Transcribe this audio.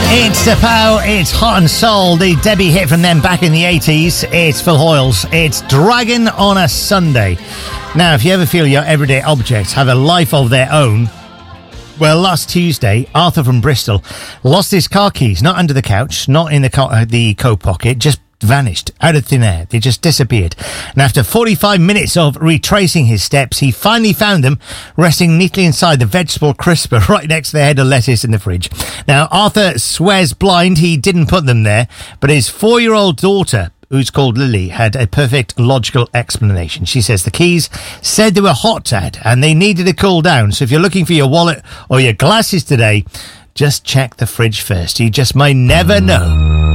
It's the Pow, it's Hot and Soul, the Debbie hit from them back in the 80s. It's Phil Hoyles, it's Dragon on a Sunday. Now, if you ever feel your everyday objects have a life of their own, well, last Tuesday, Arthur from Bristol lost his car keys, not under the couch, not in the coat pocket, just vanished out of thin air. They just disappeared. And after 45 minutes of retracing his steps, he finally found them resting neatly inside the vegetable crisper right next to the head of lettuce in the fridge. Now, Arthur swears blind he didn't put them there, but his 4-year-old daughter, who's called Lily, had a perfect logical explanation. She says the keys said they were hot, Dad, and they needed to cool down. So if you're looking for your wallet or your glasses today, just check the fridge first. You just might never know.